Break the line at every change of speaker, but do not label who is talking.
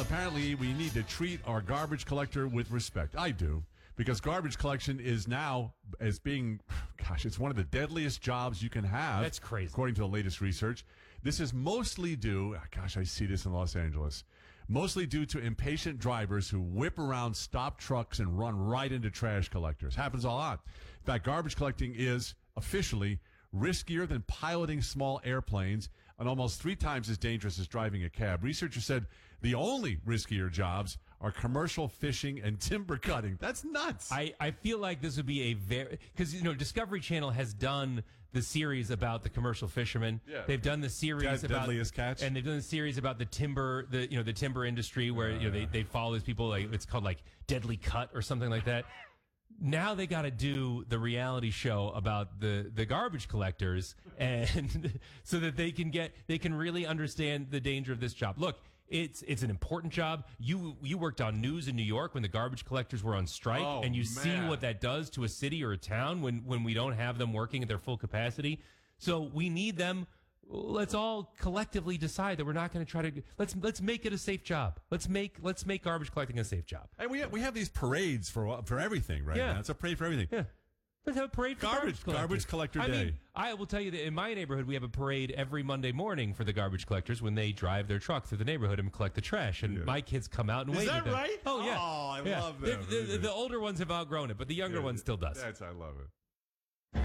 Well, apparently we need to treat our garbage collector with respect. I do. Because garbage collection is now as being, it's one of the deadliest jobs you can have.
That's crazy.
According to the latest research. This is mostly due, I see this in Los Angeles, mostly due to impatient drivers who whip around stopped trucks and run right into trash collectors. Happens a lot. In fact, garbage collecting is officially riskier than piloting small airplanes and almost 3 times as dangerous as driving a cab. Researchers said the only riskier jobs are commercial fishing and timber cutting. That's nuts.
I feel like this would be because, Discovery Channel has done the series about the commercial fishermen.
Yeah.
They've done the series about
Deadliest Catch.
And they've done the series about the timber, the timber industry where, they follow these people, like it's called like Deadly Cut or something like that. Now they got to do the reality show about the garbage collectors, and so that they can really understand the danger of this job. Look, it's an important job. You worked on news in New York when the garbage collectors were on strike, and you see what that does to a city or a town when we don't have them working at their full capacity. So we need them. Let's all collectively decide that we're not going to try to let's make it a safe job. Let's make garbage collecting a safe job.
And we have these parades for everything right now. It's a parade for everything.
Yeah. Let's have a parade for
garbage collector day.
I mean, I will tell you that in my neighborhood we have a parade every Monday morning for the garbage collectors when they drive their truck through the neighborhood and collect the trash. And my kids come out and wave at them.
Is that right?
Oh yeah.
Oh, I love that.
The older ones have outgrown it, but the younger one still does.
I love it.